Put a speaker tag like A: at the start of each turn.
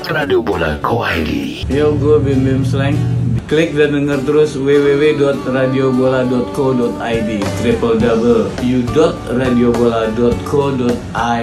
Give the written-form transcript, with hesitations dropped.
A: radiobola.co.id.
B: Yo, gue Bim Bim Slang. Klik dan denger terus www.radiobola.co.id www.radiobola.co.id